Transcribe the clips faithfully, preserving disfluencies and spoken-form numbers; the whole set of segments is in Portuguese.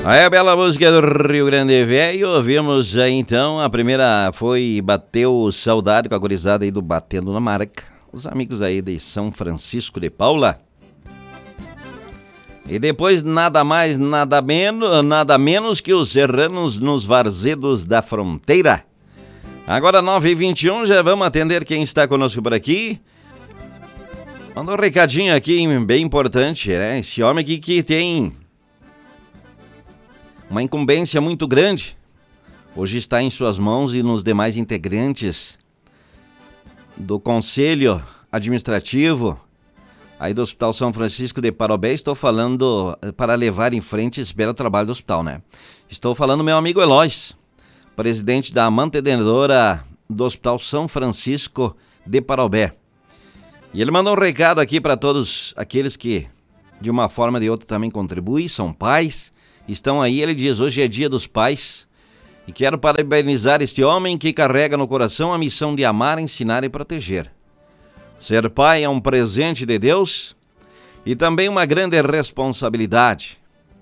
Aí a bela música do Rio Grande Velho, ouvimos aí então, a primeira foi Bateu Saudade com a gurizada aí do Batendo na Marca, os amigos aí de São Francisco de Paula. E depois nada mais, nada menos, nada menos que os serranos nos Varzedos da Fronteira. Agora nove e vinte e um, já vamos atender quem está conosco por aqui. Mandou um recadinho aqui bem importante, né? Esse homem aqui que tem uma incumbência muito grande. Hoje está em suas mãos e nos demais integrantes do Conselho Administrativo aí do Hospital São Francisco de Parobé. Estou falando para levar em frente esse belo trabalho do hospital, né? Estou falando do meu amigo Elois, presidente da mantenedora do Hospital São Francisco de Parobé. E ele mandou um recado aqui para todos aqueles que, de uma forma ou de outra, também contribuem, são pais, estão aí. Ele diz, hoje é dia dos pais, e quero parabenizar este homem que carrega no coração a missão de amar, ensinar e proteger. Ser pai é um presente de Deus e também uma grande responsabilidade.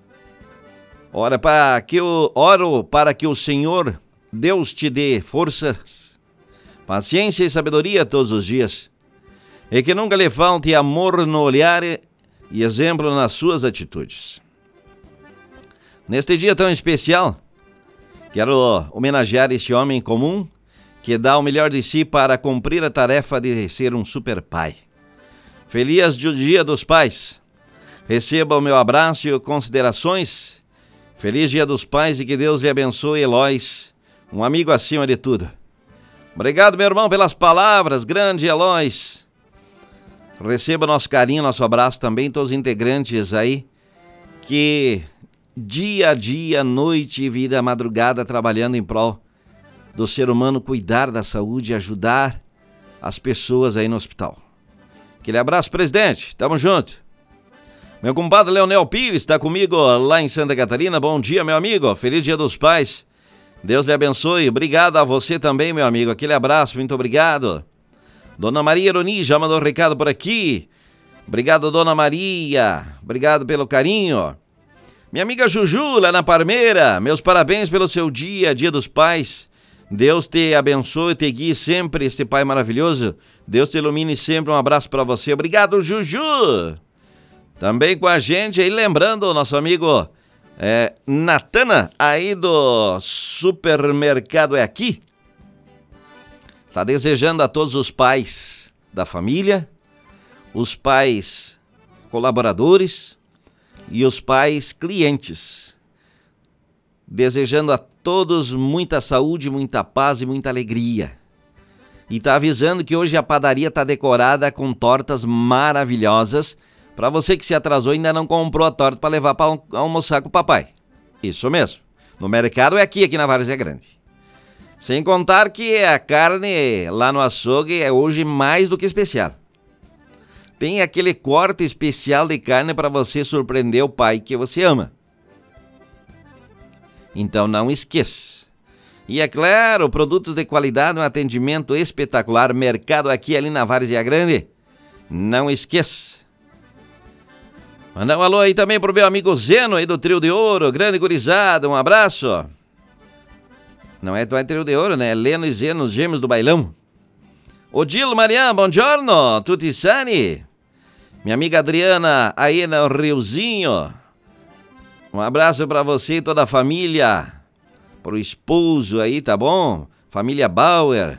Ora, para que o, oro para que o Senhor Deus te dê forças, paciência e sabedoria todos os dias, e que nunca lhe falte amor no olhar e exemplo nas suas atitudes. Neste dia tão especial, quero homenagear este homem comum que dá o melhor de si para cumprir a tarefa de ser um super pai. Feliz Dia dos Pais. Receba o meu abraço e considerações. Feliz Dia dos Pais e que Deus lhe abençoe, Elois, um amigo acima de tudo. Obrigado, meu irmão, pelas palavras, grande Elois. Receba nosso carinho, nosso abraço também, todos os integrantes aí que dia a dia, noite e vida, madrugada, trabalhando em prol do ser humano, cuidar da saúde e ajudar as pessoas aí no hospital. Aquele abraço, presidente, tamo junto. Meu compadre Leonel Pires está comigo lá em Santa Catarina. Bom dia, meu amigo, feliz Dia dos Pais. Deus lhe abençoe, obrigado a você também, meu amigo, aquele abraço, muito obrigado. Dona Maria Ironi já mandou um recado por aqui. Obrigado, Dona Maria. Obrigado pelo carinho. Minha amiga Juju, lá na Parmeira, meus parabéns pelo seu dia, Dia dos Pais. Deus te abençoe e te guie sempre, este pai maravilhoso. Deus te ilumine sempre, um abraço para você. Obrigado, Juju. Também com a gente aí, lembrando o nosso amigo é, Natana, aí do Supermercado É Aqui. Está desejando a todos os pais da família, os pais colaboradores e os pais clientes. Desejando a todos muita saúde, muita paz e muita alegria. E está avisando que hoje a padaria está decorada com tortas maravilhosas. Para você que se atrasou e ainda não comprou a torta para levar para almoçar com o papai. Isso mesmo. No mercado é aqui, aqui na Várzea Grande. Sem contar que a carne lá no açougue é hoje mais do que especial. Tem aquele corte especial de carne para você surpreender o pai que você ama. Então não esqueça. E é claro, produtos de qualidade, um atendimento espetacular. Mercado aqui ali na Várzea Grande. Não esqueça. Mandar um alô aí também pro meu amigo Zeno aí do Trio de Ouro. Grande gurizada, um abraço. Não é, não é Trio de Ouro, né? É Leno e Zeno, os gêmeos do bailão. Odilo Marian, buongiorno, tutti sani? Minha amiga Adriana, aí no Riozinho. Um abraço pra você e toda a família. Pro esposo aí, tá bom? Família Bauer.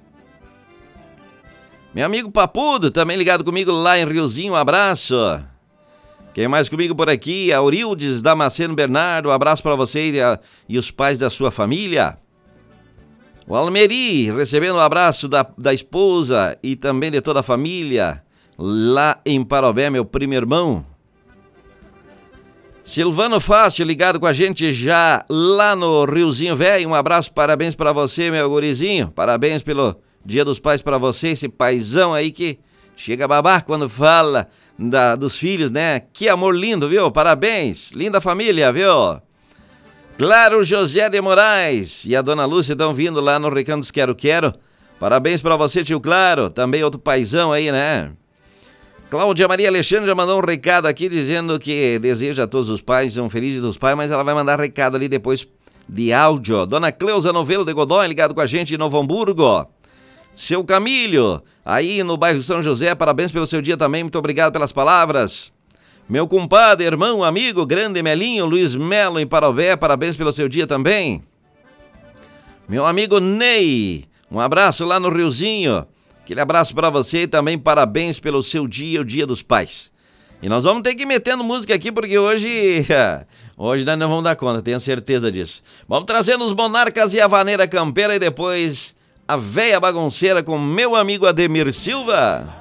Meu amigo Papudo, também ligado comigo lá em Riozinho, um abraço. Quem mais comigo por aqui? Aurildes Damasceno Bernardo, um abraço pra você e, a, e os pais da sua família. O Almeri, recebendo um abraço da, da esposa e também de toda a família, lá em Parobé, meu primo irmão. Silvano Fácil, ligado com a gente já lá no Riozinho Velho, um abraço, parabéns pra você, meu gurizinho, parabéns pelo Dia dos Pais pra você, esse paizão aí que chega a babar quando fala da, dos filhos, né? Que amor lindo, viu? Parabéns, linda família, viu? Claro, José de Moraes e a Dona Lúcia estão vindo lá no Recantos Quero Quero. Parabéns pra você, tio Claro. Também outro paizão aí, né? Cláudia Maria Alexandre já mandou um recado aqui dizendo que deseja a todos os pais um feliz dia dos pais, mas ela vai mandar recado ali depois de áudio. Dona Cleusa Novelo de Godói, ligado com a gente de Novo Hamburgo. Seu Camílio, aí no bairro São José, parabéns pelo seu dia também, muito obrigado pelas palavras. Meu compadre, irmão, amigo, grande Melinho, Luiz Melo em Parobé, parabéns pelo seu dia também. Meu amigo Ney, um abraço lá no Riozinho. Aquele abraço pra você e também parabéns pelo seu dia, o dia dos pais. E nós vamos ter que ir metendo música aqui porque hoje, hoje nós não vamos dar conta, tenho certeza disso. Vamos trazendo os Monarcas e a Vaneira Campeira e depois a Véia Bagunceira com meu amigo Ademir Silva.